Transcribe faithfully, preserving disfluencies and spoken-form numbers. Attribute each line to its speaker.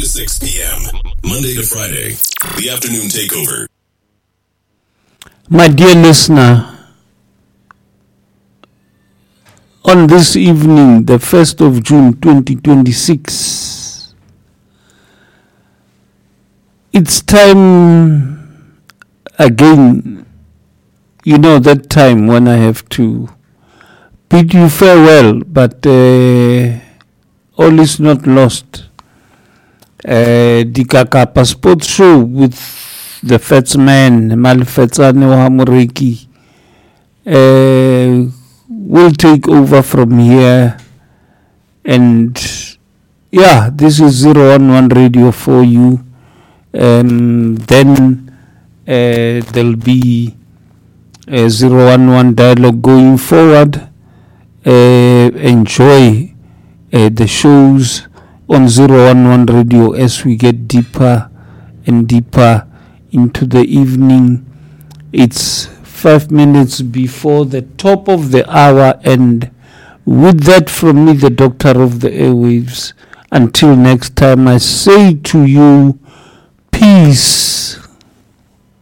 Speaker 1: to six p.m. Monday to Friday. The Afternoon Takeover.
Speaker 2: My dear listener, on this evening, the first of June twenty twenty-six, it's time again, you know, that time when I have to bid you farewell, but uh, all is not lost. Uh, the Kakapa Sports Show with the Fatsman, Malfetsane Wahamureki, uh, will take over from here. And yeah, this is zero one one Radio for you. Um, then uh, there'll be a zero one one dialogue going forward. Uh, enjoy uh, the shows on zero one one Radio as we get deeper and deeper into the evening. It's five minutes before the top of the hour, and with that from me, the doctor of the airwaves, until next time, I say to you, peace.